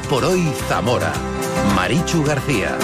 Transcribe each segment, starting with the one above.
por hoy Zamora. Marichu García.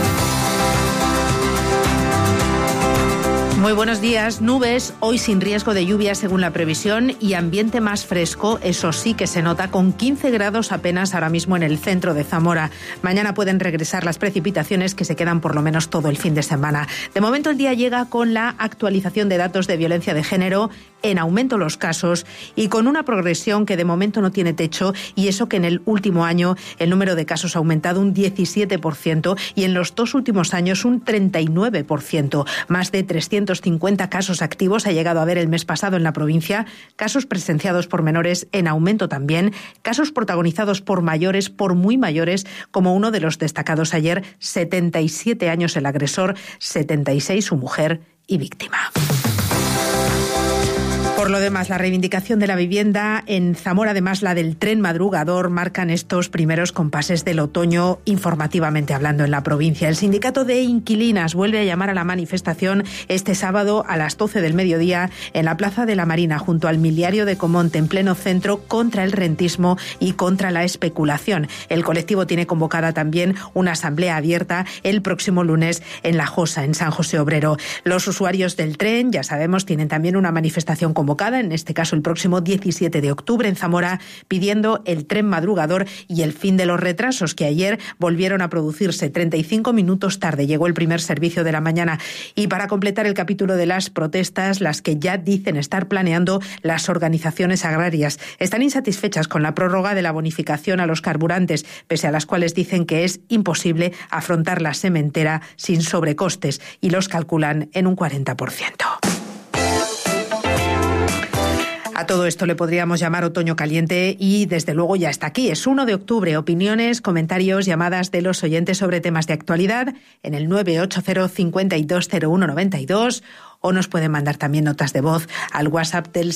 Muy buenos días. Nubes, hoy sin riesgo de lluvia según la previsión, y ambiente más fresco, eso sí que se nota, con 15 grados apenas ahora mismo en el centro de Zamora. Mañana pueden regresar las precipitaciones que se quedan por lo menos todo el fin de semana. De momento el día llega con la actualización de datos de violencia de género, en aumento los casos y con una progresión que de momento no tiene techo, y eso que en el último año el número de casos ha aumentado un 17% y en los 2 últimos años un 39%. Más de 350 casos activos ha llegado a haber el mes pasado en la provincia, casos presenciados por menores en aumento también, casos protagonizados por mayores, por muy mayores, como uno de los destacados ayer, 77 años el agresor, 76 su mujer y víctima. Por lo demás, la reivindicación de la vivienda en Zamora, además la del tren madrugador, marcan estos primeros compases del otoño informativamente hablando en la provincia. El sindicato de inquilinas vuelve a llamar a la manifestación este sábado a las 12 del mediodía en la Plaza de la Marina, junto al Miliario de Comonte, en pleno centro, contra el rentismo y contra la especulación. El colectivo tiene convocada también una asamblea abierta el próximo lunes en La Josa, en San José Obrero. Los usuarios del tren, ya sabemos, tienen también una manifestación convocada, en este caso el próximo 17 de octubre en Zamora, pidiendo el tren madrugador y el fin de los retrasos, que ayer volvieron a producirse 35 minutos tarde. Llegó el primer servicio de la mañana. Y para completar el capítulo de las protestas, las que ya dicen estar planeando las organizaciones agrarias, están insatisfechas con la prórroga de la bonificación a los carburantes, pese a las cuales dicen que es imposible afrontar la sementera sin sobrecostes, y los calculan en un 40%. A todo esto le podríamos llamar otoño caliente y desde luego ya está aquí. Es 1 de octubre. Opiniones, comentarios, llamadas de los oyentes sobre temas de actualidad en el 980-520192 o nos pueden mandar también notas de voz al WhatsApp del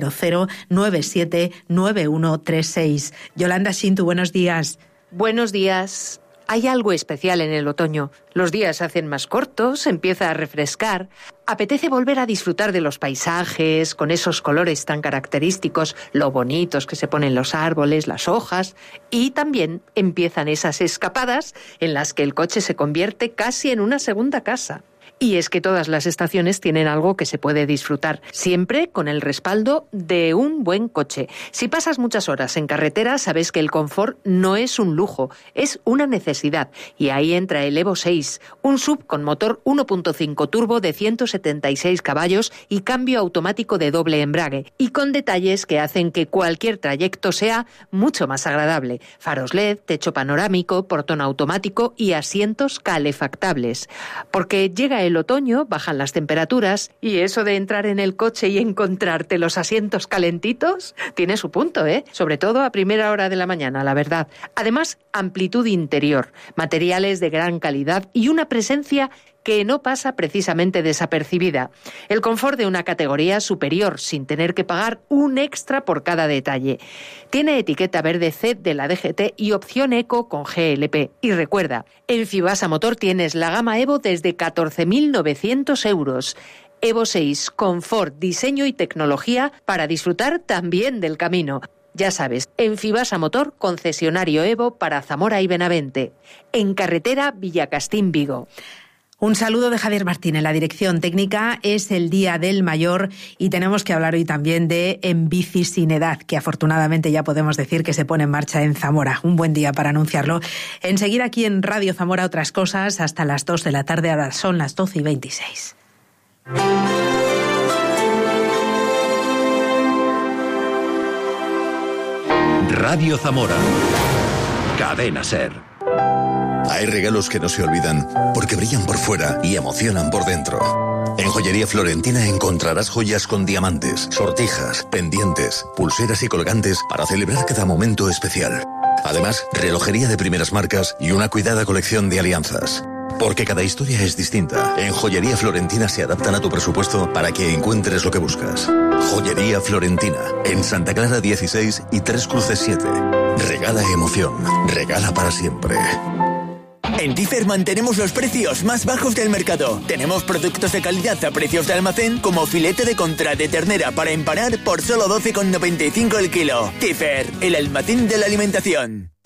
600-979136. Yolanda Shintu, buenos días. Buenos días. Hay algo especial en el otoño. Los días se hacen más cortos, empieza a refrescar. Apetece volver a disfrutar de los paisajes, con esos colores tan característicos, lo bonitos que se ponen los árboles, las hojas. Y también empiezan esas escapadas en las que el coche se convierte casi en una segunda casa. Y es que todas las estaciones tienen algo que se puede disfrutar, siempre con el respaldo de un buen coche. Si pasas muchas horas en carretera, sabes que el confort no es un lujo, es una necesidad. Y ahí entra el Evo 6, un SUV con motor 1.5 turbo de 176 caballos y cambio automático de doble embrague, y con detalles que hacen que cualquier trayecto sea mucho más agradable. Faros LED, techo panorámico, portón automático y asientos calefactables. Porque llega el otoño, bajan las temperaturas, y eso de entrar en el coche y encontrarte los asientos calentitos tiene su punto, sobre todo a primera hora de la mañana, la verdad. Además, amplitud interior, materiales de gran calidad y una presencia que no pasa precisamente desapercibida. El confort de una categoría superior, sin tener que pagar un extra por cada detalle. Tiene etiqueta verde C de la DGT y opción Eco con GLP. Y recuerda, en Fibasa Motor tienes la gama Evo desde 14.900 euros. Evo 6, confort, diseño y tecnología para disfrutar también del camino. Ya sabes, en Fibasa Motor, concesionario Evo para Zamora y Benavente. En carretera Villacastín, Vigo. Un saludo de Javier Martín. En la dirección técnica. Es el Día del Mayor y tenemos que hablar hoy también de En Bici Sin Edad, que afortunadamente ya podemos decir que se pone en marcha en Zamora. Un buen día para anunciarlo. Enseguida aquí en Radio Zamora otras cosas hasta las 2 de la tarde. Ahora son las 12:26. Radio Zamora. Cadena SER. Hay regalos que no se olvidan porque brillan por fuera y emocionan por dentro. En Joyería Florentina encontrarás joyas con diamantes, sortijas, pendientes, pulseras y colgantes para celebrar cada momento especial. Además, relojería de primeras marcas y una cuidada colección de alianzas. Porque cada historia es distinta. En Joyería Florentina se adaptan a tu presupuesto para que encuentres lo que buscas. Joyería Florentina, en Santa Clara 16 y Tres Cruces 7. Regala emoción, regala para siempre. En Tifer mantenemos los precios más bajos del mercado. Tenemos productos de calidad a precios de almacén, como filete de contra de ternera para empanar por solo 12,95 el kilo. Tifer, el almacén de la alimentación.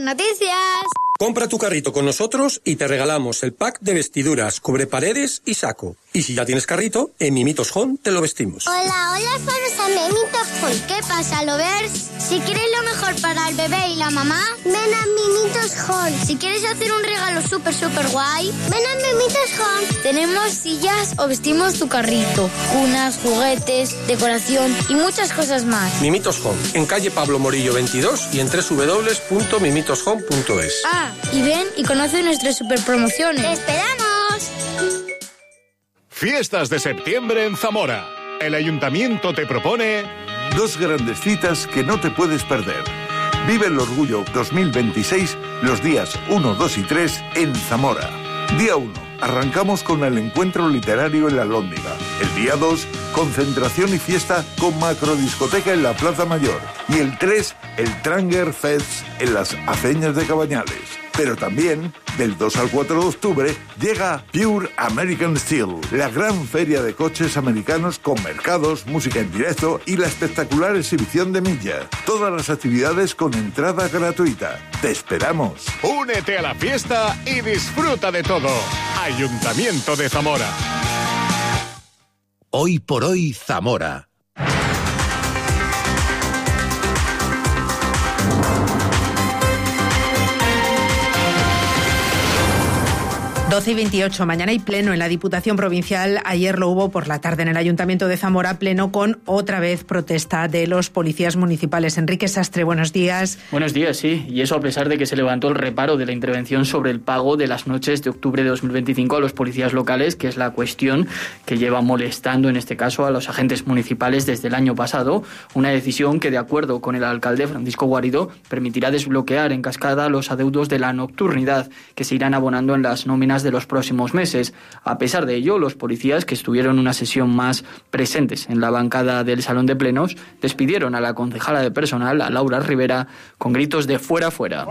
Noticias. Compra tu carrito con nosotros y te regalamos el pack de vestiduras, cubreparedes y saco. Y si ya tienes carrito, en Mimitos Home te lo vestimos. Hola, somos a Mimitos Home. ¿Qué pasa, lovers? Si quieres lo mejor para el bebé y la mamá, ven a Mimitos Home. Si quieres hacer un regalo súper guay, ven a Mimitos Home. Tenemos sillas o vestimos tu carrito, cunas, juguetes, decoración y muchas cosas más. Mimitos Home, en calle Pablo Morillo 22 y en www.mimitoshome.es. Y ven y conoce nuestras super promociones. ¡Te esperamos! Fiestas de septiembre en Zamora. El Ayuntamiento te propone 2 grandes citas que no te puedes perder. Vive el Orgullo 2026 los días 1, 2 y 3 en Zamora. Día 1. Arrancamos con el encuentro literario en la Alhóndiga. El día 2, concentración y fiesta con macrodiscoteca en la Plaza Mayor. Y el 3, el Tranger Fest en las Aceñas de Cabañales. Pero también, del 2 al 4 de octubre, llega Pure American Steel, la gran feria de coches americanos con mercados, música en directo y la espectacular exhibición de milla. Todas las actividades con entrada gratuita. ¡Te esperamos! Únete a la fiesta y disfruta de todo. Ayuntamiento de Zamora. Hoy por hoy, Zamora. 12:28, mañana hay pleno en la Diputación Provincial. Ayer lo hubo por la tarde en el Ayuntamiento de Zamora, pleno con otra vez protesta de los policías municipales. Enrique Sastre, buenos días. Buenos días, sí, y eso a pesar de que se levantó el reparo de la intervención sobre el pago de las noches de octubre de 2025 a los policías locales, que es la cuestión que lleva molestando en este caso a los agentes municipales desde el año pasado. Una decisión que, de acuerdo con el alcalde Francisco Guarido, permitirá desbloquear en cascada los adeudos de la nocturnidad que se irán abonando en las nóminas de los próximos meses. A pesar de ello, los policías que estuvieron una sesión más presentes en la bancada del Salón de Plenos despidieron a la concejala de personal, a Laura Rivera, con gritos de fuera, fuera.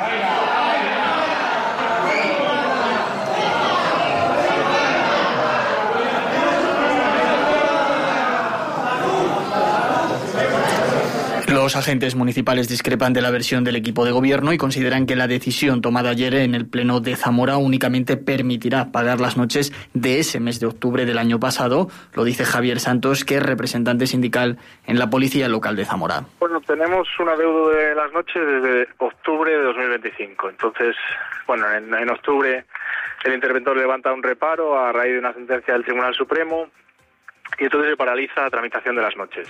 Los agentes municipales discrepan de la versión del equipo de gobierno y consideran que la decisión tomada ayer en el Pleno de Zamora únicamente permitirá pagar las noches de ese mes de octubre del año pasado. Lo dice Javier Santos, que es representante sindical en la Policía Local de Zamora. Bueno, tenemos un adeudo de las noches desde octubre de 2025. Entonces, bueno, en octubre el interventor levanta un reparo a raíz de una sentencia del Tribunal Supremo y entonces se paraliza la tramitación de las noches.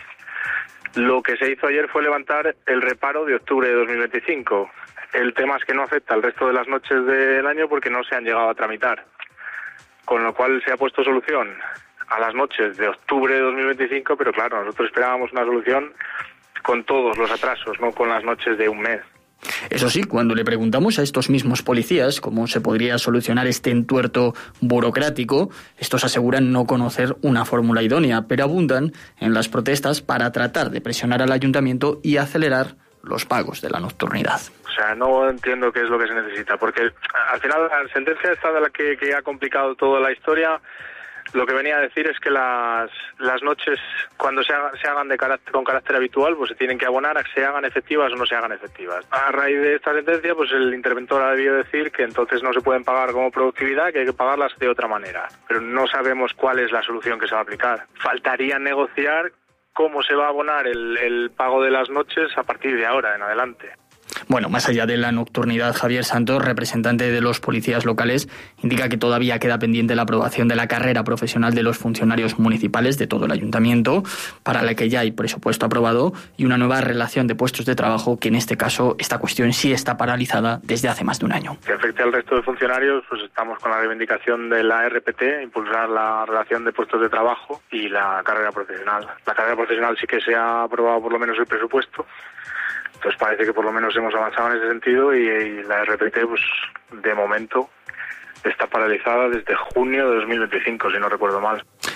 Lo que se hizo ayer fue levantar el reparo de octubre de 2025. El tema es que no afecta al resto de las noches del año porque no se han llegado a tramitar. Con lo cual se ha puesto solución a las noches de octubre de 2025, pero claro, nosotros esperábamos una solución con todos los atrasos, no con las noches de un mes. Eso sí, cuando le preguntamos a estos mismos policías cómo se podría solucionar este entuerto burocrático, estos aseguran no conocer una fórmula idónea, pero abundan en las protestas para tratar de presionar al ayuntamiento y acelerar los pagos de la nocturnidad. O sea, no entiendo qué es lo que se necesita, porque al final la sentencia esta de la que ha complicado toda la historia, lo que venía a decir es que las noches, cuando se hagan con carácter habitual, pues se tienen que abonar a que se hagan efectivas o no se hagan efectivas. A raíz de esta sentencia, pues el interventor ha debido decir que entonces no se pueden pagar como productividad, que hay que pagarlas de otra manera. Pero no sabemos cuál es la solución que se va a aplicar. Faltaría negociar cómo se va a abonar el pago de las noches a partir de ahora en adelante. Bueno, más allá de la nocturnidad, Javier Santos, representante de los policías locales, indica que todavía queda pendiente la aprobación de la carrera profesional de los funcionarios municipales de todo el ayuntamiento, para la que ya hay presupuesto aprobado, y una nueva relación de puestos de trabajo, que en este caso esta cuestión sí está paralizada desde hace más de un año. Que afecte al resto de funcionarios, pues estamos con la reivindicación de la RPT, impulsar la relación de puestos de trabajo y la carrera profesional. La carrera profesional sí que se ha aprobado por lo menos el presupuesto. Entonces parece que por lo menos hemos avanzado en ese sentido y la RPT, pues de momento, está paralizada desde junio de 2025, si no recuerdo mal.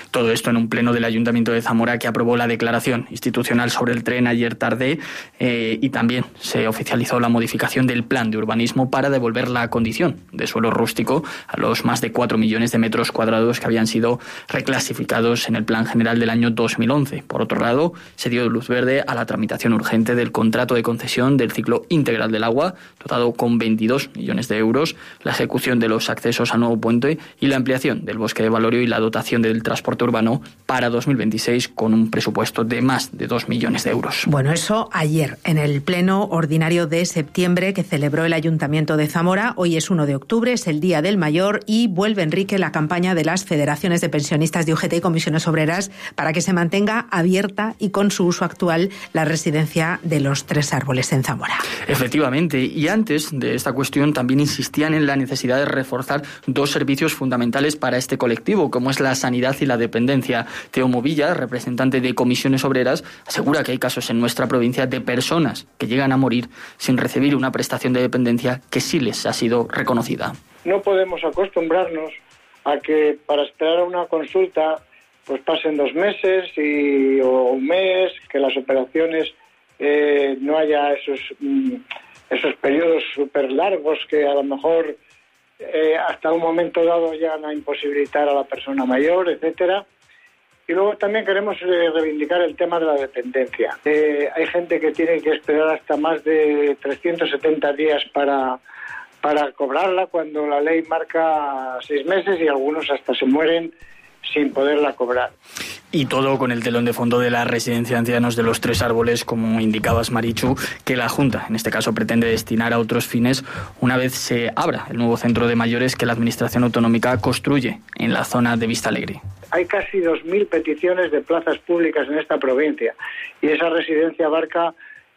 Todo esto en un pleno del Ayuntamiento de Zamora que aprobó la declaración institucional sobre el tren ayer tarde, y también se oficializó la modificación del plan de urbanismo para devolver la condición de suelo rústico a los más de 4 millones de metros cuadrados que habían sido reclasificados en el plan general del año 2011. Por otro lado, se dio luz verde a la tramitación urgente del contrato de concesión del ciclo integral del agua, dotado con 22 millones de euros, la ejecución de los accesos al nuevo puente y la ampliación del bosque de Valorio y la dotación del transporte urbano para 2026 con un presupuesto de más de 2 millones de euros. Bueno, eso ayer en el pleno ordinario de septiembre que celebró el Ayuntamiento de Zamora. Hoy es 1 de octubre, es el Día del Mayor y vuelve, Enrique, la campaña de las federaciones de pensionistas de UGT y comisiones obreras para que se mantenga abierta y con su uso actual la residencia de los Tres Árboles en Zamora. Efectivamente, y antes de esta cuestión también insistían en la necesidad de reforzar dos servicios fundamentales para este colectivo, como es la sanidad y la dependencia. Teo Movilla, representante de comisiones obreras, asegura que hay casos en nuestra provincia de personas que llegan a morir sin recibir una prestación de dependencia que sí les ha sido reconocida. No podemos acostumbrarnos a que para esperar a una consulta pues pasen 2 meses o un mes, que las operaciones no haya esos periodos súper largos que a lo mejor hasta un momento dado llegan a imposibilitar a la persona mayor, etcétera. Y luego también queremos reivindicar el tema de la dependencia. Hay gente que tiene que esperar hasta más de 370 días para cobrarla, cuando la ley marca 6 meses y algunos hasta se mueren sin poderla cobrar. Y todo con el telón de fondo de la residencia de ancianos de los Tres Árboles, como indicabas, Marichu, que la Junta, en este caso, pretende destinar a otros fines una vez se abra el nuevo centro de mayores que la Administración Autonómica construye en la zona de Vistalegre. Hay casi 2.000 peticiones de plazas públicas en esta provincia y esa residencia abarca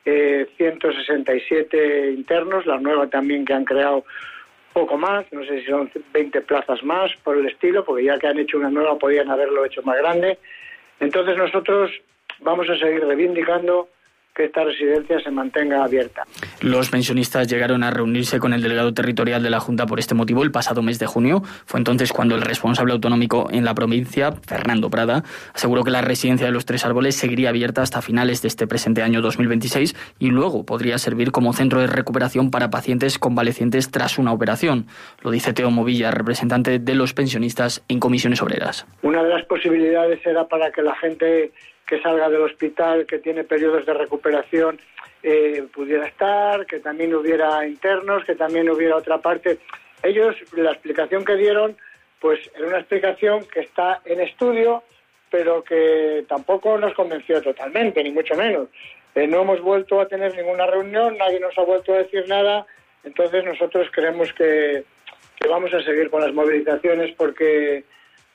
167 internos, la nueva también que han creado poco más, no sé si son 20 plazas más por el estilo, porque ya que han hecho una nueva podían haberlo hecho más grande. Entonces nosotros vamos a seguir reivindicando que esta residencia se mantenga abierta. Los pensionistas llegaron a reunirse con el delegado territorial de la Junta por este motivo el pasado mes de junio. Fue entonces cuando el responsable autonómico en la provincia, Fernando Prada, aseguró que la residencia de los Tres Árboles seguiría abierta hasta finales de este presente año 2026 y luego podría servir como centro de recuperación para pacientes convalecientes tras una operación. Lo dice Teo Movilla, representante de los pensionistas en comisiones obreras. Una de las posibilidades era para que la gente que salga del hospital, que tiene periodos de recuperación, pudiera estar, que también hubiera internos, que también hubiera otra parte. Ellos, la explicación que dieron, pues era una explicación que está en estudio, pero que tampoco nos convenció totalmente, ni mucho menos. No hemos vuelto a tener ninguna reunión, nadie nos ha vuelto a decir nada, entonces nosotros creemos que vamos a seguir con las movilizaciones porque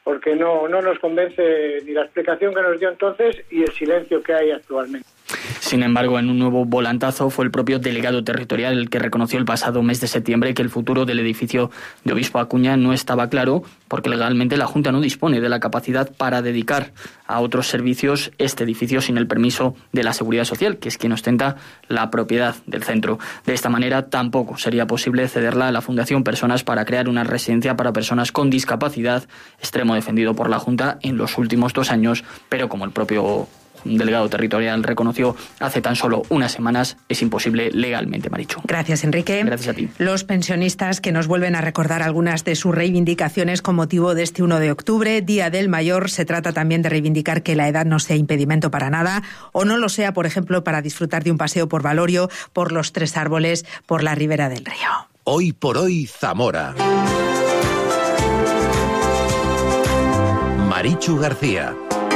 no nos convence ni la explicación que nos dio entonces y el silencio que hay actualmente. Sin embargo, en un nuevo volantazo fue el propio delegado territorial el que reconoció el pasado mes de septiembre que el futuro del edificio de Obispo Acuña no estaba claro porque legalmente la Junta no dispone de la capacidad para dedicar a otros servicios este edificio sin el permiso de la Seguridad Social, que es quien ostenta la propiedad del centro. De esta manera, tampoco sería posible cederla a la Fundación Personas para crear una residencia para personas con discapacidad, extremo defendido por la Junta en los últimos 2 años, pero como el propio delegado territorial reconoció hace tan solo unas semanas, es imposible legalmente, Marichu. Gracias, Enrique. Gracias a ti. Los pensionistas que nos vuelven a recordar algunas de sus reivindicaciones con motivo de este 1 de octubre, Día del Mayor. Se trata también de reivindicar que la edad no sea impedimento para nada, o no lo sea, por ejemplo, para disfrutar de un paseo por Valorio, por los Tres Árboles, por la ribera del río. Hoy por hoy, Zamora. Marichu García.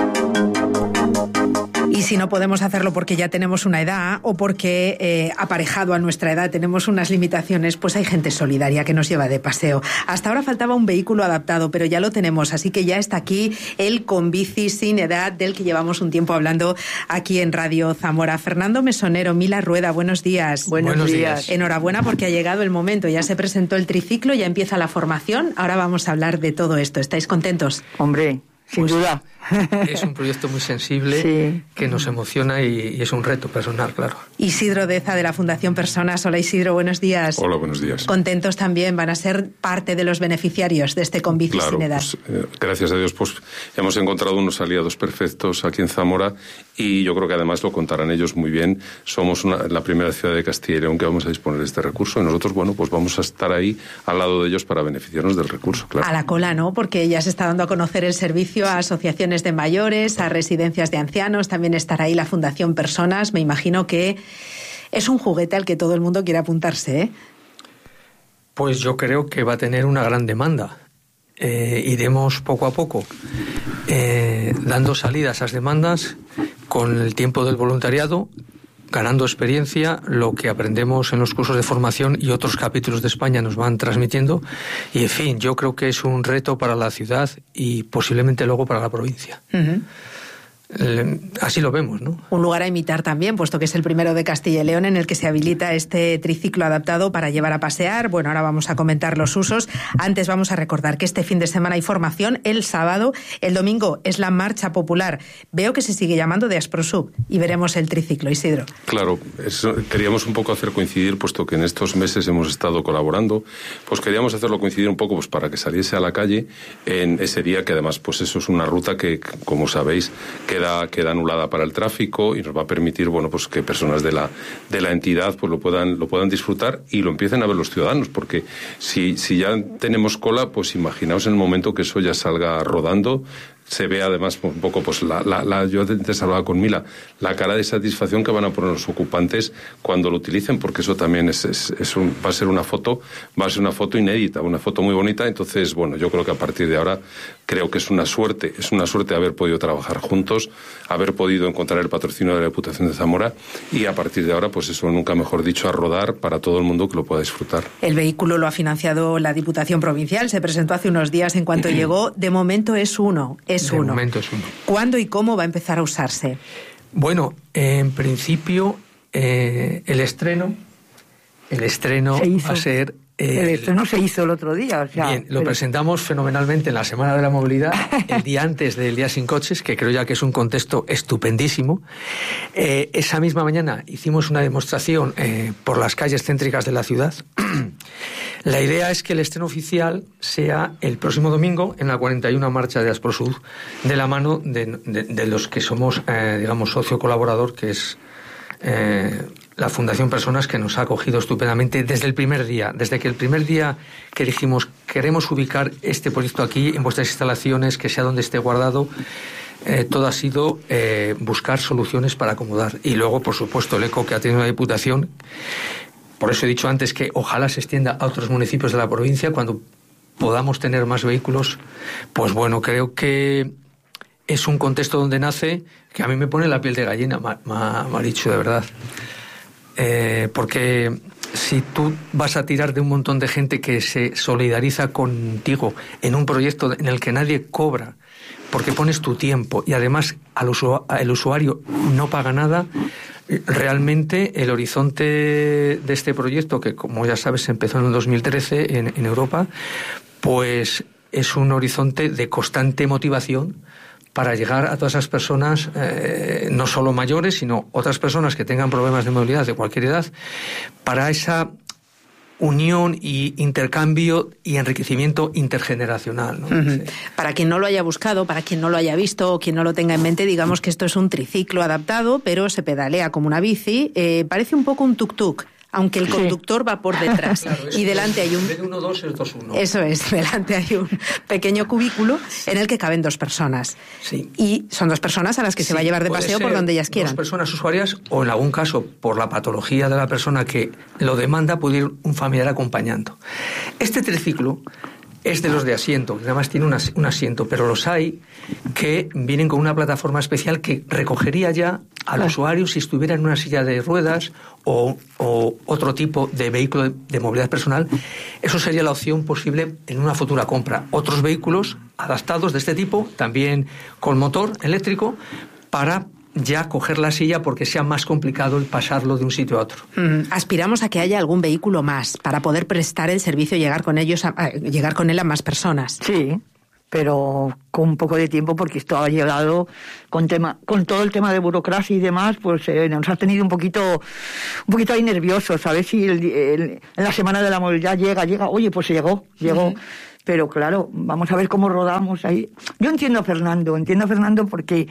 Y si no podemos hacerlo porque ya tenemos una edad o porque aparejado a nuestra edad tenemos unas limitaciones, pues hay gente solidaria que nos lleva de paseo. Hasta ahora faltaba un vehículo adaptado, pero ya lo tenemos, así que ya está aquí el Conbici sin edad, del que llevamos un tiempo hablando aquí en Radio Zamora. Fernando Mesonero, Mila Rueda, buenos días. Buenos días. Enhorabuena porque ha llegado el momento, ya se presentó el triciclo, ya empieza la formación, ahora vamos a hablar de todo esto. ¿Estáis contentos? Hombre, sin duda. Es un proyecto muy sensible, sí, que nos emociona y es un reto personal, claro. Isidro Deza, de la Fundación Personas. Hola, Isidro, buenos días. Hola, buenos días. Contentos también, van a ser parte de los beneficiarios de este Con Bici sin Edad. Pues, gracias a Dios, pues hemos encontrado unos aliados perfectos aquí en Zamora y yo creo que además lo contarán ellos muy bien. Somos la primera ciudad de Castilla y León que vamos a disponer de este recurso y nosotros, bueno, pues vamos a estar ahí al lado de ellos para beneficiarnos del recurso, claro. A la cola, ¿no? Porque ya se está dando a conocer el servicio a asociaciones de mayores, a residencias de ancianos, también estará ahí la Fundación Personas. Me imagino que es un juguete al que todo el mundo quiere apuntarse, ¿eh? Pues yo creo que va a tener una gran demanda. Iremos poco a poco dando salida a esas demandas con el tiempo del voluntariado, ganando experiencia, lo que aprendemos en los cursos de formación y otros capítulos de España nos van transmitiendo. Y, en fin, yo creo que es un reto para la ciudad y posiblemente luego para la provincia. Uh-huh. Así lo vemos, ¿no? Un lugar a imitar también, puesto que es el primero de Castilla y León en el que se habilita este triciclo adaptado para llevar a pasear. Bueno, ahora vamos a comentar los usos. Antes vamos a recordar que este fin de semana hay formación el sábado. El domingo es la marcha popular. Veo que se sigue llamando de Asprosub y veremos el triciclo, Isidro. Claro, queríamos un poco hacer coincidir, puesto que en estos meses hemos estado colaborando, pues queríamos hacerlo coincidir un poco pues para que saliese a la calle en ese día, que además pues eso es una ruta que, como sabéis, queda anulada para el tráfico y nos va a permitir, bueno, pues que personas de la entidad pues lo puedan disfrutar y lo empiecen a ver los ciudadanos, porque si ya tenemos cola, pues imaginaos en el momento que eso ya salga rodando. Se ve además un poco, pues yo antes hablaba con Mila, la cara de satisfacción que van a poner los ocupantes cuando lo utilicen, porque eso también va a ser una foto inédita, una foto muy bonita. Entonces, bueno, yo creo que a partir de ahora creo que es una suerte haber podido trabajar juntos, haber podido encontrar el patrocinio de la Diputación de Zamora y a partir de ahora, pues eso, nunca mejor dicho, a rodar para todo el mundo que lo pueda disfrutar. El vehículo lo ha financiado la Diputación Provincial, se presentó hace unos días en cuanto llegó. De momento es uno. De momento es uno. ¿Cuándo y cómo va a empezar a usarse? Bueno, en principio el estreno va a ser... el estreno se hizo el otro día. O sea, bien, lo presentamos fenomenalmente en la Semana de la Movilidad, el día antes del Día Sin Coches, que creo ya que es un contexto estupendísimo. Esa misma mañana hicimos una demostración por las calles céntricas de la ciudad. La idea es que el estreno oficial sea el próximo domingo en la 41 marcha de Asprosud, de la mano de los que somos, digamos, socio colaborador, que es la Fundación Personas, que nos ha acogido estupendamente desde el primer día. Desde que el primer día que dijimos queremos ubicar este proyecto aquí, en vuestras instalaciones, que sea donde esté guardado, todo ha sido buscar soluciones para acomodar. Y luego, por supuesto, el eco que ha tenido la Diputación. Por eso he dicho antes que ojalá se extienda a otros municipios de la provincia cuando podamos tener más vehículos. Pues bueno, creo que es un contexto donde nace que a mí me pone la piel de gallina, Marichu, de verdad. Porque si tú vas a tirar de un montón de gente que se solidariza contigo en un proyecto en el que nadie cobra, porque pones tu tiempo y además el usuario no paga nada, realmente el horizonte de este proyecto, que como ya sabes empezó en el 2013 en Europa, pues es un horizonte de constante motivación para llegar a todas esas personas, no solo mayores, sino otras personas que tengan problemas de movilidad de cualquier edad, para esa unión y intercambio y enriquecimiento intergeneracional, ¿no? Uh-huh. Sí. Para quien no lo haya buscado, para quien no lo haya visto o quien no lo tenga en mente, digamos que esto es un triciclo adaptado, pero se pedalea como una bici. Parece un poco un tuk-tuk, aunque el conductor va por detrás. Claro, y delante hay un... En vez de 1-2 es 2-1. Eso es, delante hay un pequeño cubículo en el que caben dos personas. Sí. Y son dos personas a las que se va a llevar de paseo por donde ellas quieran. Dos personas usuarias, o en algún caso, por la patología de la persona que lo demanda, puede ir un familiar acompañando. Este triciclo es de los de asiento, que además tiene un asiento, pero los hay que vienen con una plataforma especial que recogería ya al usuario si estuviera en una silla de ruedas o otro tipo de vehículo de movilidad personal. Eso sería la opción posible en una futura compra. Otros vehículos adaptados de este tipo, también con motor eléctrico, para ya coger la silla porque sea más complicado el pasarlo de un sitio a otro. Aspiramos a que haya algún vehículo más para poder prestar el servicio y llegar con él a más personas. Sí. pero con un poco de tiempo, porque esto ha llegado con todo el tema de burocracia y demás, pues nos ha tenido un poquito ahí nerviosos, a ver si en la semana de la movilidad llega, oye, pues llegó, pero claro, vamos a ver cómo rodamos ahí. Yo entiendo a Fernando porque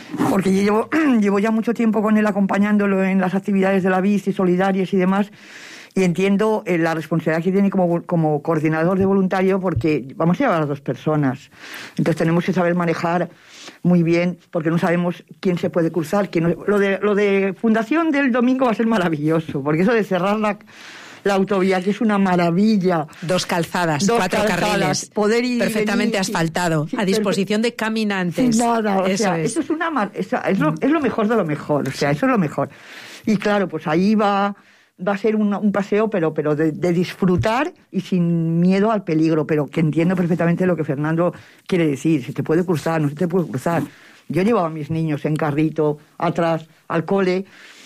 yo llevo ya mucho tiempo con él acompañándolo en las actividades de la bici, solidarias y demás, y entiendo la responsabilidad que tiene como coordinador de voluntario, porque vamos a llevar a 2 personas. Entonces tenemos que saber manejar muy bien, porque no sabemos quién se puede cruzar. Lo de fundación del domingo va a ser maravilloso, porque eso de cerrar la autovía, que es una maravilla. 2 calzadas, 4 carriles, poder ir perfectamente venir, asfaltado, a disposición de caminantes. Nada, eso es lo mejor de lo mejor, o sea, eso es lo mejor. Y claro, pues ahí va a ser un paseo, pero de disfrutar y sin miedo al peligro, pero que entiendo perfectamente lo que Fernando quiere decir. Se te puede cruzar, no se te puede cruzar. Yo llevaba a mis niños en carrito atrás al cole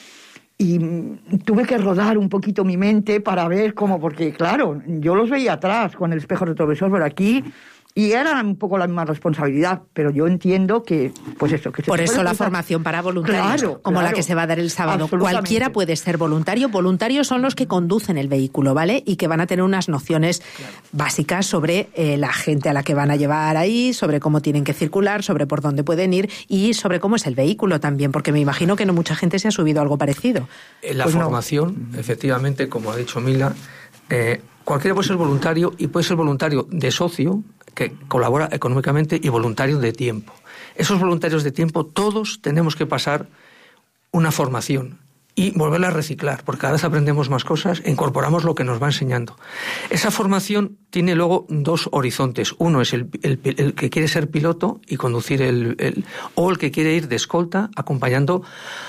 y tuve que rodar un poquito mi mente para ver cómo, porque claro, yo los veía atrás con el espejo retrovisor por aquí, y era un poco la misma responsabilidad, pero yo entiendo que, pues eso, que se por eso la cruzar. Formación para voluntarios, como la que se va a dar el sábado. Cualquiera puede ser voluntario. Voluntarios son los que conducen el vehículo, ¿vale? Y que van a tener unas nociones básicas sobre la gente a la que van a llevar ahí, sobre cómo tienen que circular, sobre por dónde pueden ir y sobre cómo es el vehículo también, porque me imagino que no mucha gente se ha subido a algo parecido. La formación, efectivamente, como ha dicho Mila, cualquiera puede ser voluntario, y puede ser voluntario de socio, que colabora económicamente, y voluntario de tiempo. Esos voluntarios de tiempo, todos tenemos que pasar una formación y volverla a reciclar, porque cada vez aprendemos más cosas e incorporamos lo que nos va enseñando. Esa formación tiene luego 2 horizontes. Uno es el que quiere ser piloto y conducir o el que quiere ir de escolta acompañando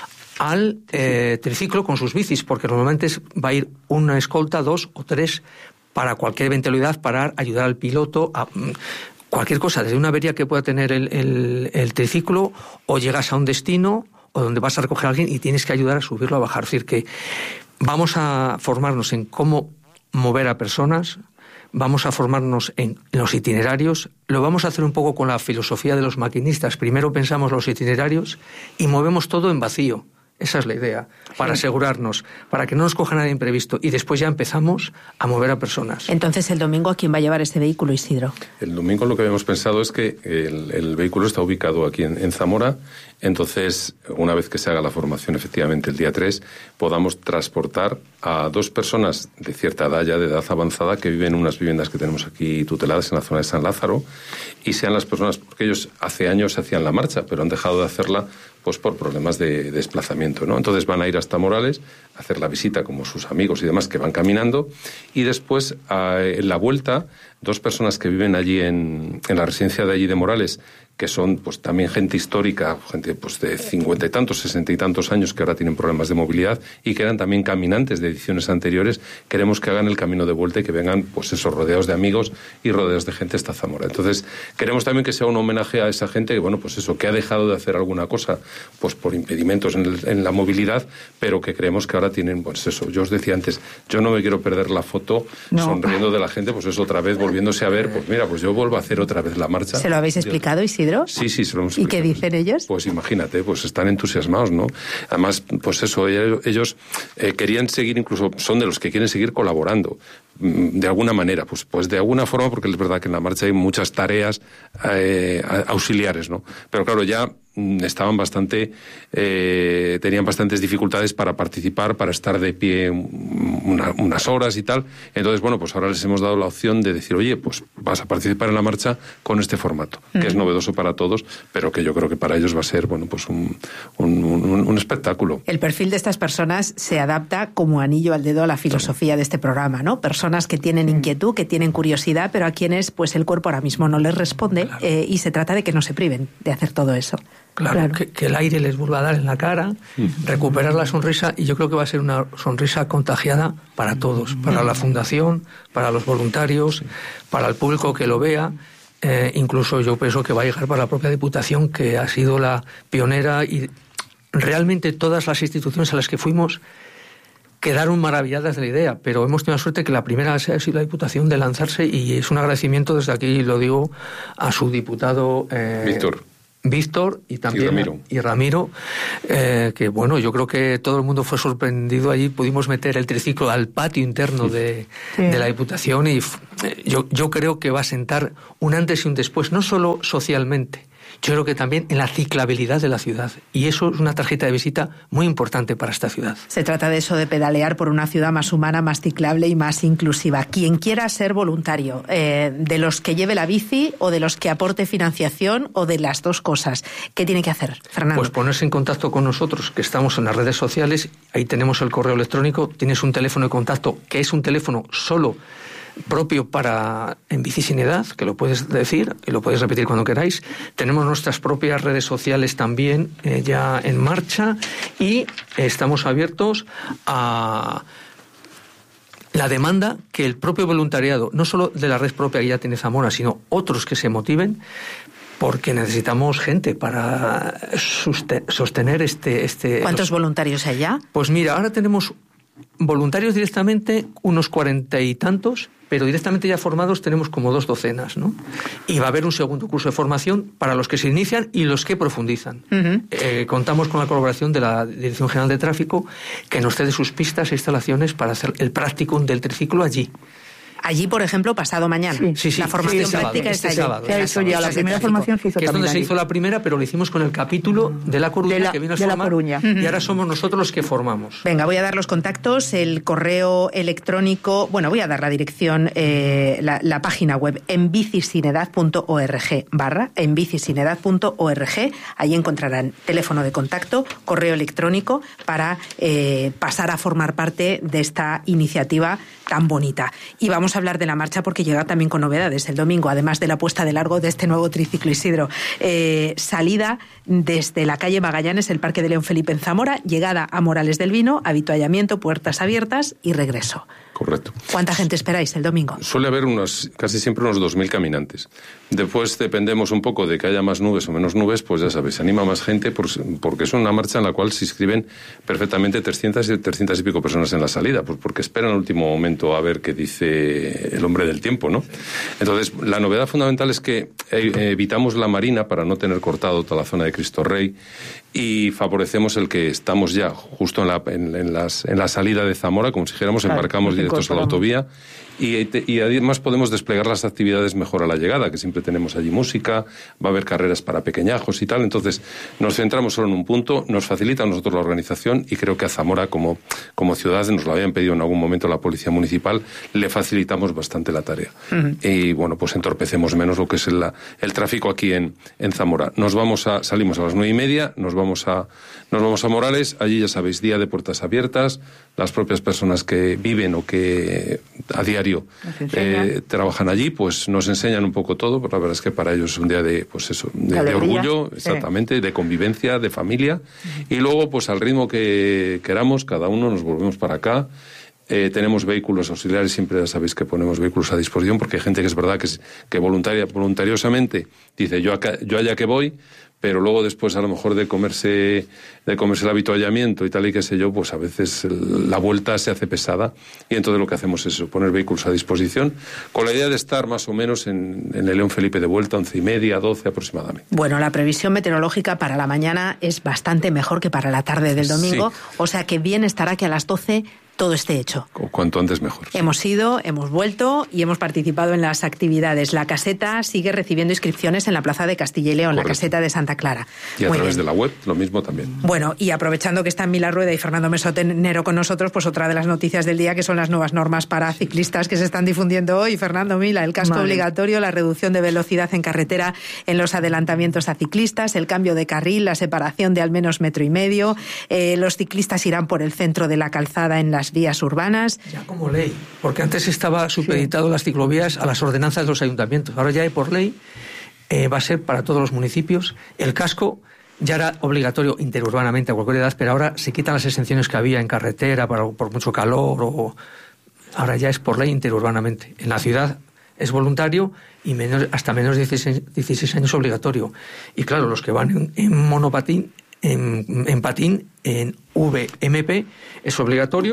al triciclo con sus bicis, porque normalmente va a ir una escolta, 2 o 3, para cualquier eventualidad, para ayudar al piloto a cualquier cosa, desde una avería que pueda tener el triciclo, o llegas a un destino o donde vas a recoger a alguien y tienes que ayudar a subirlo, a bajar. Es decir, que vamos a formarnos en cómo mover a personas, vamos a formarnos en los itinerarios, lo vamos a hacer un poco con la filosofía de los maquinistas. Primero pensamos los itinerarios y movemos todo en vacío. Esa es la idea, para asegurarnos, para que no nos coja nada imprevisto, y después ya empezamos a mover a personas. Entonces, el domingo, ¿a quién va a llevar este vehículo, Isidro? El domingo lo que habíamos pensado es que el vehículo está ubicado aquí en Zamora. Entonces, una vez que se haga la formación, efectivamente, el día 3, podamos transportar a 2 personas de cierta edad, ya de edad avanzada, que viven en unas viviendas que tenemos aquí tuteladas en la zona de San Lázaro, y sean las personas, porque ellos hace años hacían la marcha, pero han dejado de hacerla pues por problemas de desplazamiento, ¿no? Entonces van a ir hasta Morales a hacer la visita como sus amigos y demás que van caminando, y después en la vuelta 2 personas que viven allí en la residencia de allí de Morales, que son pues también gente histórica, gente pues de 50 y tantos, 60 y tantos años, que ahora tienen problemas de movilidad y que eran también caminantes de ediciones anteriores. Queremos que hagan el camino de vuelta y que vengan pues esos rodeados de amigos y rodeados de gente hasta Zamora. Entonces queremos también que sea un homenaje a esa gente que, bueno, pues eso, que ha dejado de hacer alguna cosa pues por impedimentos en la movilidad, pero que creemos que ahora tienen, pues eso, yo os decía antes, yo no me quiero perder la foto sonriendo de la gente, pues eso, otra vez volviéndose a ver, pues mira, pues yo vuelvo a hacer otra vez la marcha. ¿Se lo habéis explicado, Isidro? Sí, se lo hemos explicado. ¿Y qué dicen ellos? Pues imagínate, pues están entusiasmados, ¿no? Además, pues eso, ellos querían seguir, incluso son de los que quieren seguir colaborando de alguna manera, pues de alguna forma, porque es verdad que en la marcha hay muchas tareas auxiliares, ¿no? Pero claro, ya estaban tenían bastantes dificultades para participar, para estar de pie unas horas y tal. Entonces, bueno, pues ahora les hemos dado la opción de decir, oye, pues vas a participar en la marcha con este formato, que es novedoso para todos, pero que yo creo que para ellos va a ser, bueno, pues un espectáculo. El perfil de estas personas se adapta como anillo al dedo a la filosofía de este programa, ¿no? Personas que tienen inquietud, que tienen curiosidad, pero a quienes pues el cuerpo ahora mismo no les responde, y se trata de que no se priven de hacer todo eso. Claro. Que el aire les vuelva a dar en la cara, recuperar la sonrisa, y yo creo que va a ser una sonrisa contagiada para todos, para la fundación, para los voluntarios, para el público que lo vea, incluso yo pienso que va a llegar para la propia Diputación, que ha sido la pionera, y realmente todas las instituciones a las que fuimos quedaron maravilladas de la idea, pero hemos tenido la suerte que la primera ha sido la Diputación de lanzarse, y es un agradecimiento desde aquí, lo digo, a su diputado Víctor y también Ramiro, que bueno, yo creo que todo el mundo fue sorprendido allí. Pudimos meter el triciclo al patio interno de la Diputación, y yo creo que va a sentar un antes y un después, no solo socialmente, yo creo que también en la ciclabilidad de la ciudad, y eso es una tarjeta de visita muy importante para esta ciudad. Se trata de eso, de pedalear por una ciudad más humana, más ciclable y más inclusiva. Quien quiera ser voluntario, de los que lleve la bici o de los que aporte financiación o de las dos cosas, ¿qué tiene que hacer, Fernando? Pues ponerse en contacto con nosotros, que estamos en las redes sociales, ahí tenemos el correo electrónico, tienes un teléfono de contacto que es un teléfono solo propio para En Bici Sin Edad, que lo puedes decir y lo puedes repetir cuando queráis. Tenemos nuestras propias redes sociales también ya en marcha, y estamos abiertos a la demanda que el propio voluntariado, no solo de la red propia que ya tiene Zamora, sino otros que se motiven, porque necesitamos gente para sostener este ¿Cuántos voluntarios hay ya? Pues mira, ahora tenemos voluntarios directamente unos 40 y tantos, pero directamente ya formados tenemos como 2 docenas, ¿no? Y va a haber un segundo curso de formación para los que se inician y los que profundizan. Contamos con la colaboración de la Dirección General de Tráfico, que nos cede sus pistas e instalaciones para hacer el practicum del triciclo allí. Allí, por ejemplo, pasado mañana. Sí. La formación práctica está allí. Se ha hecho ya la primera formación, se hizo que es donde se hizo la primera, pero lo hicimos con el capítulo de La Coruña, que vino a formar, y ahora somos nosotros los que formamos. Venga, voy a dar los contactos, el correo electrónico, bueno, voy a dar la dirección, la página web, enbicisinedad.org/enbicisinedad.org. Ahí encontrarán teléfono de contacto, correo electrónico, para pasar a formar parte de esta iniciativa tan bonita. Y vamos a hablar de la marcha porque llega también con novedades el domingo, además de la puesta de largo de este nuevo triciclo Isidro. Salida desde la calle Magallanes, el Parque de León Felipe en Zamora, llegada a Morales del Vino, avituallamiento, puertas abiertas y regreso. Correcto. ¿Cuánta gente esperáis el domingo? Suele haber casi siempre unos 2.000 caminantes. Después dependemos un poco de que haya más nubes o menos nubes, pues ya sabéis, se anima más gente porque es una marcha en la cual se inscriben perfectamente 300 y pico personas en la salida, pues porque esperan al último momento a ver qué dice el hombre del tiempo, ¿no? Entonces, la novedad fundamental es que evitamos la Marina para no tener cortado toda la zona de Cristo Rey, y favorecemos el que estamos ya justo en la salida de Zamora, como si dijéramos, embarcamos directos a la autovía, y además podemos desplegar las actividades mejor a la llegada, que siempre tenemos allí música, va a haber carreras para pequeñajos y tal. Entonces nos centramos solo en un punto, nos facilita a nosotros la organización, y creo que a Zamora como ciudad, nos lo habían pedido en algún momento la Policía Municipal, le facilitamos bastante la tarea. Y bueno, pues entorpecemos menos lo que es el tráfico aquí en Zamora. Salimos a las 9:30, nos vamos a Morales. Allí, ya sabéis, día de puertas abiertas, las propias personas que viven o que a diario trabajan allí, pues nos enseñan un poco todo, pero la verdad es que para ellos es un día de orgullo, exactamente, de convivencia, de familia, y luego pues al ritmo que queramos, cada uno nos volvemos para acá. Tenemos vehículos auxiliares, siempre ya sabéis que ponemos vehículos a disposición, porque hay gente que es verdad que voluntariosamente dice yo allá que voy, pero luego después a lo mejor de comerse el avituallamiento y tal y qué sé yo, pues a veces la vuelta se hace pesada, y entonces lo que hacemos es poner vehículos a disposición con la idea de estar más o menos en el León Felipe de vuelta, 11:30, 12 aproximadamente. Bueno, la previsión meteorológica para la mañana es bastante mejor que para la tarde del domingo, o sea que bien estará que a las 12 todo esté hecho. Cuanto antes mejor. Hemos ido, hemos vuelto y hemos participado en las actividades. La caseta sigue recibiendo inscripciones en la Plaza de Castilla y León, correcto, la caseta de Santa Clara. Y a través de la web, lo mismo también. Bueno, y aprovechando que están Mila Rueda y Fernando Mesotenero con nosotros, pues otra de las noticias del día, que son las nuevas normas para ciclistas que se están difundiendo hoy. Fernando, Mila, el casco obligatorio, la reducción de velocidad en carretera en los adelantamientos a ciclistas, el cambio de carril, la separación de al menos 1,5 metros. Los ciclistas irán por el centro de la calzada en las vías urbanas. Ya como ley, porque antes estaba supeditado las ciclovías a las ordenanzas de los ayuntamientos. Ahora ya por ley va a ser para todos los municipios. El casco ya era obligatorio interurbanamente a cualquier edad, pero ahora se quitan las exenciones que había en carretera por mucho calor, ahora ya es por ley interurbanamente. En la ciudad es voluntario y hasta menos de 16 años obligatorio. Y claro, los que van en monopatín, en patín, en VMP, es obligatorio.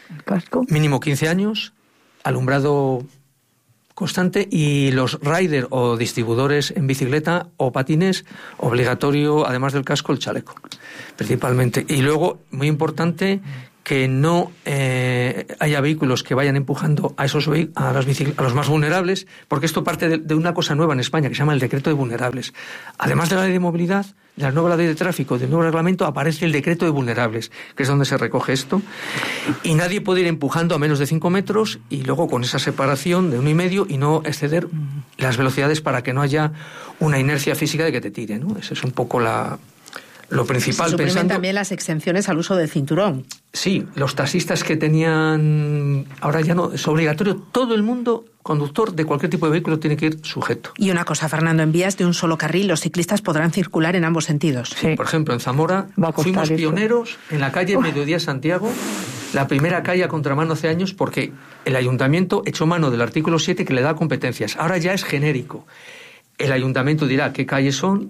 ¿El casco? Mínimo 15 años, alumbrado constante, y los rider o distribuidores en bicicleta o patines, obligatorio, además del casco, el chaleco, principalmente. Y luego, muy importante, que no haya vehículos que vayan empujando a los más vulnerables, porque esto parte de una cosa nueva en España que se llama el decreto de vulnerables. Además de la ley de movilidad, de la nueva ley de tráfico, del nuevo reglamento, aparece el decreto de vulnerables, que es donde se recoge esto. Y nadie puede ir empujando a menos de 5 metros, y luego con esa separación de 1,5 y no exceder las velocidades para que no haya una inercia física de que te tire, ¿no? Eso es un poco lo principal. Se suprimen también las exenciones al uso del cinturón. Sí, los taxistas que tenían, ahora ya no, es obligatorio, todo el mundo, conductor de cualquier tipo de vehículo, tiene que ir sujeto. Y una cosa, Fernando, en vías de un solo carril los ciclistas podrán circular en ambos sentidos. Sí. Por ejemplo, en Zamora fuimos pioneros en la calle Mediodía Santiago, la primera calle a contramano hace años, porque el ayuntamiento echó mano del artículo 7 que le da competencias. Ahora ya es genérico. El ayuntamiento dirá qué calles son.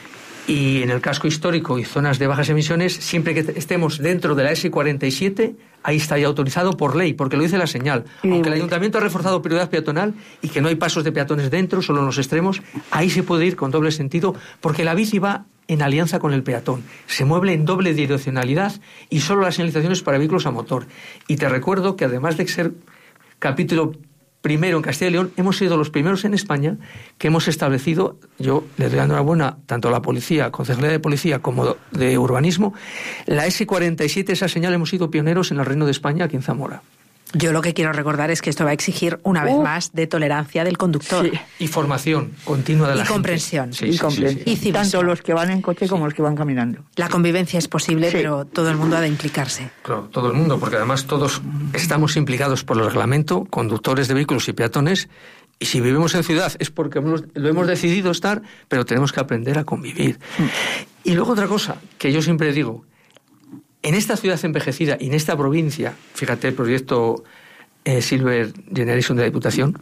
Y en el casco histórico y zonas de bajas emisiones, siempre que estemos dentro de la S47, ahí está ya autorizado por ley, porque lo dice la señal. Aunque el ayuntamiento ha reforzado prioridad peatonal y que no hay pasos de peatones dentro, solo en los extremos, ahí se puede ir con doble sentido, porque la bici va en alianza con el peatón. Se mueve en doble direccionalidad y solo las señalizaciones para vehículos a motor. Y te recuerdo que además de ser capítulo primero en Castilla y León, hemos sido los primeros en España que hemos establecido, yo le doy la enhorabuena tanto a la policía, Concejalía de Policía, como de Urbanismo, la S47, esa señal, hemos sido pioneros en el Reino de España, aquí en Zamora. Yo lo que quiero recordar es que esto va a exigir, una vez más, de tolerancia del conductor. Sí. Y formación continua de la gente. Comprensión. Sí, y comprensión. Y civismo. Tanto los que van en coche como los que van caminando. La convivencia es posible, pero todo el mundo ha de implicarse. Claro, todo el mundo, porque además todos estamos implicados por el reglamento, conductores de vehículos y peatones, y si vivimos en ciudad es porque lo hemos decidido estar, pero tenemos que aprender a convivir. Y luego otra cosa, que yo siempre digo, en esta ciudad envejecida y en esta provincia, fíjate el proyecto Silver Generation de la Diputación,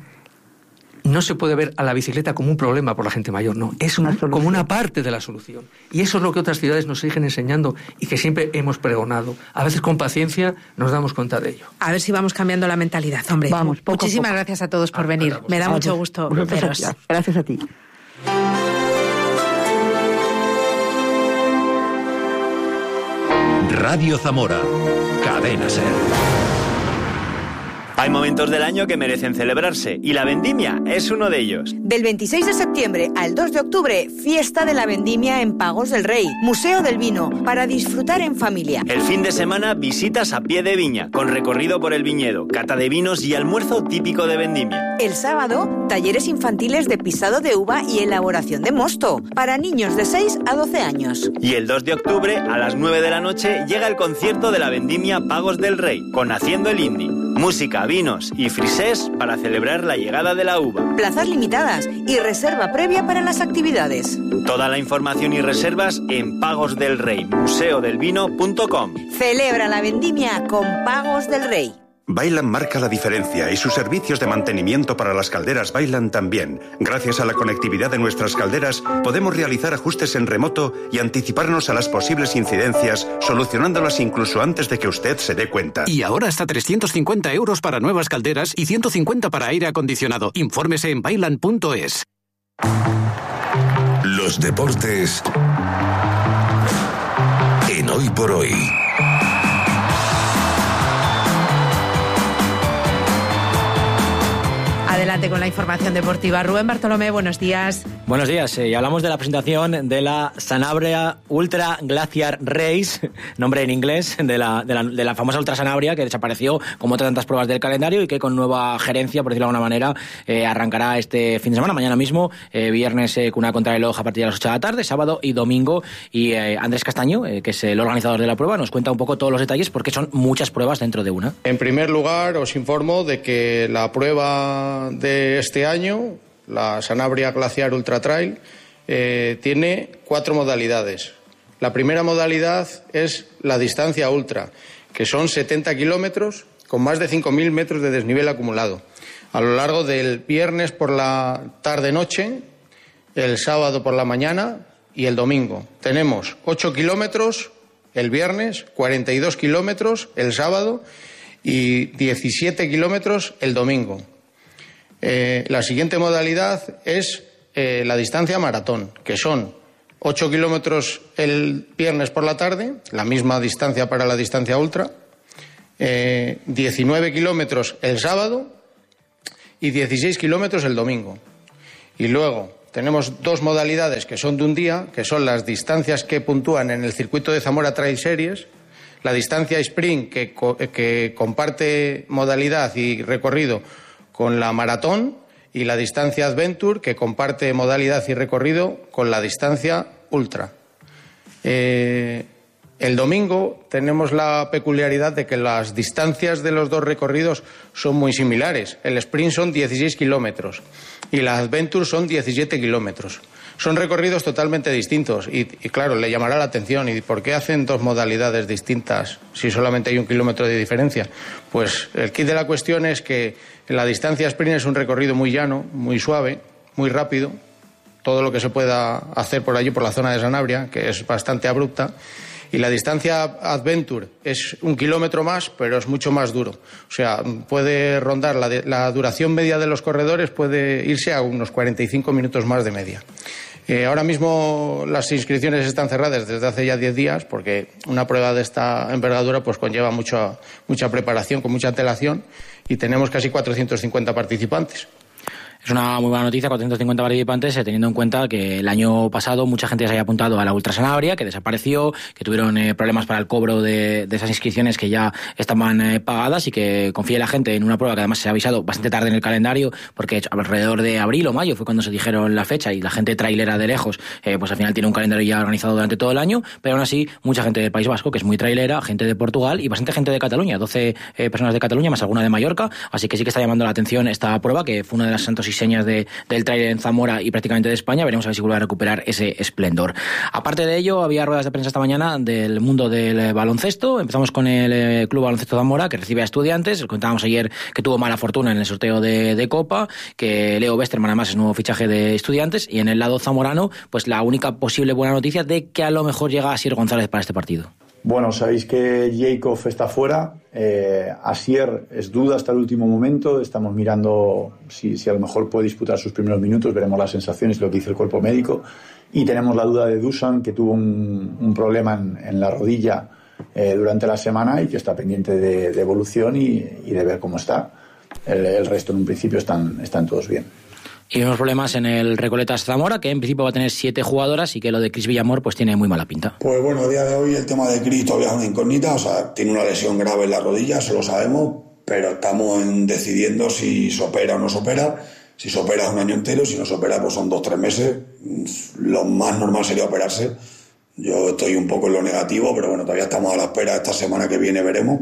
no se puede ver a la bicicleta como un problema por la gente mayor, no, es como una parte de la solución. Y eso es lo que otras ciudades nos siguen enseñando y que siempre hemos pregonado. A veces con paciencia nos damos cuenta de ello. A ver si vamos cambiando la mentalidad, hombre. Vamos, Muchísimas gracias a todos por venir. Me da mucho gusto veros. Gracias a ti. Radio Zamora, Cadena SER. Hay momentos del año que merecen celebrarse y la vendimia es uno de ellos. Del 26 de septiembre al 2 de octubre, fiesta de la vendimia en Pagos del Rey, Museo del Vino, para disfrutar en familia. El fin de semana, visitas a pie de viña, con recorrido por el viñedo, cata de vinos y almuerzo típico de vendimia. El sábado, talleres infantiles de pisado de uva y elaboración de mosto, para niños de 6 a 12 años. Y el 2 de octubre, a las 9 de la noche, llega el concierto de la vendimia Pagos del Rey, con Haciendo el Indie. Música, vinos y frisés para celebrar la llegada de la uva. Plazas limitadas y reserva previa para las actividades. Toda la información y reservas en pagosdelrey.museodelvino.com. Celebra la vendimia con Pagos del Rey. Vaillant marca la diferencia y sus servicios de mantenimiento para las calderas Vaillant también. Gracias a la conectividad de nuestras calderas, podemos realizar ajustes en remoto y anticiparnos a las posibles incidencias, solucionándolas incluso antes de que usted se dé cuenta. Y ahora hasta 350 euros para nuevas calderas y 150 para aire acondicionado. Infórmese en vaillant.es. Los deportes en Hoy por Hoy. Adelante con la información deportiva. Rubén Bartolomé, buenos días. Buenos días. Y hablamos de la presentación de la Sanabria Ultra Glaciar Race, nombre en inglés, de la famosa Ultra Sanabria, que desapareció como tantas pruebas del calendario y que con nueva gerencia, por decirlo de alguna manera, arrancará este fin de semana, mañana mismo, viernes con una contrarreloj a partir de las 8 de la tarde, sábado y domingo. Y Andrés Castaño, que es el organizador de la prueba, nos cuenta un poco todos los detalles porque son muchas pruebas dentro de una. En primer lugar, os informo de que la prueba de este año, la Sanabria Glaciar Ultra Trail, tiene 4 modalidades. La primera modalidad es la distancia ultra, que son 70 kilómetros con más de 5.000 metros de desnivel acumulado. A lo largo del viernes por la tarde-noche, el sábado por la mañana y el domingo. Tenemos 8 kilómetros el viernes, 42 kilómetros el sábado y 17 kilómetros el domingo. La siguiente modalidad es la distancia maratón, que son 8 kilómetros el viernes por la tarde, la misma distancia para la distancia ultra, 19 kilómetros el sábado y 16 kilómetros el domingo. Y luego tenemos dos modalidades que son de un día, que son las distancias que puntúan en el circuito de Zamora Trail Series, la distancia sprint que comparte modalidad y recorrido con la maratón, y la distancia Adventure que comparte modalidad y recorrido con la distancia ultra. El domingo tenemos la peculiaridad de que las distancias de los dos recorridos son muy similares. El sprint son 16 kilómetros y la Adventure son 17 kilómetros. Son recorridos totalmente distintos y claro, le llamará la atención. ¿Y por qué hacen dos modalidades distintas si solamente hay 1 kilómetro de diferencia? Pues el kit de la cuestión es que la distancia sprint es un recorrido muy llano, muy suave, muy rápido. Todo lo que se pueda hacer por allí, por la zona de Sanabria, que es bastante abrupta. Y la distancia Adventure es 1 kilómetro más, pero es mucho más duro. O sea, puede rondar la duración media de los corredores, puede irse a unos 45 minutos más de media. Ahora mismo las inscripciones están cerradas desde hace ya 10 días, porque una prueba de esta envergadura pues conlleva mucha preparación, con mucha antelación, y tenemos casi 450 participantes. Es una muy buena noticia, 450 participantes, teniendo en cuenta que el año pasado mucha gente se había apuntado a la Ultra Sanabria, que desapareció, que tuvieron problemas para el cobro de esas inscripciones que ya estaban pagadas, y que confíe la gente en una prueba que además se ha avisado bastante tarde en el calendario, porque alrededor de abril o mayo fue cuando se dijeron la fecha, y la gente trailera de lejos pues al final tiene un calendario ya organizado durante todo el año, pero aún así mucha gente del País Vasco, que es muy trailera, gente de Portugal y bastante gente de Cataluña, 12 personas de Cataluña más alguna de Mallorca, así que sí que está llamando la atención esta prueba, que fue una de las santos y señas del trailer en Zamora y prácticamente de España. Veremos a ver si vuelve a recuperar ese esplendor. Aparte de ello, había ruedas de prensa esta mañana del mundo del baloncesto. Empezamos con el Club Baloncesto Zamora, que recibe a Estudiantes. Contábamos ayer que tuvo mala fortuna en el sorteo de Copa, que Leo Westermann además es nuevo fichaje de Estudiantes, y en el lado zamorano, pues la única posible buena noticia de que a lo mejor llega Asier González para este partido. Bueno, sabéis que Jacob está fuera, Asier es duda hasta el último momento, estamos mirando si a lo mejor puede disputar sus primeros minutos, veremos las sensaciones, lo que dice el cuerpo médico, y tenemos la duda de Dusan, que tuvo un problema en la rodilla durante la semana y que está pendiente de evolución y de ver cómo está. El resto en un principio están todos bien. Y unos problemas en el Recoletas Zamora, que en principio va a tener 7 jugadoras, y que lo de Cris Villamor pues tiene muy mala pinta. Pues bueno, a día de hoy el tema de Cris todavía es una incógnita, o sea, tiene una lesión grave en la rodilla, eso lo sabemos, pero estamos decidiendo si se opera o no se opera. Si se opera es un año entero, si no se opera pues son 2-3 meses. Lo más normal sería operarse. Yo estoy un poco en lo negativo, pero bueno, todavía estamos a la espera. Esta semana que viene veremos.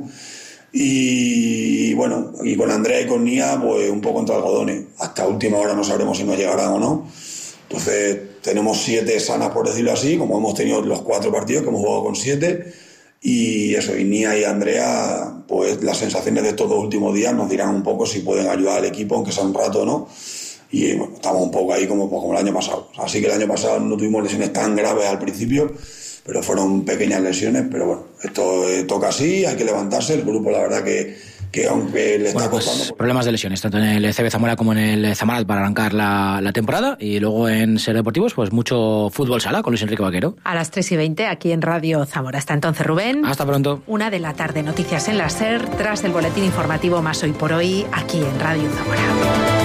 Y bueno, y con Andrea y con Nia pues un poco entre algodones. Hasta última hora no sabremos si nos llegarán o no. Entonces tenemos 7 sanas, por decirlo así, como hemos tenido los 4 partidos, que hemos jugado con 7. Y eso, y Nia y Andrea, pues las sensaciones de estos 2 últimos días nos dirán un poco si pueden ayudar al equipo, aunque sea un rato o no. Y bueno, estamos un poco ahí como el año pasado. Así que el año pasado no tuvimos lesiones tan graves al principio, pero fueron pequeñas lesiones. Pero bueno, esto toca así, hay que levantarse. El grupo, la verdad que aunque le está costando... Problemas de lesiones, tanto en el CB Zamora como en el Zamarat para arrancar la temporada. Y luego en Ser Deportivos, pues mucho fútbol sala con Luis Enrique Vaquero. A las 3:20 aquí en Radio Zamora. Hasta entonces, Rubén. Hasta pronto. 1 de la tarde, noticias en la SER, tras el boletín informativo Más Hoy por Hoy, aquí en Radio Zamora.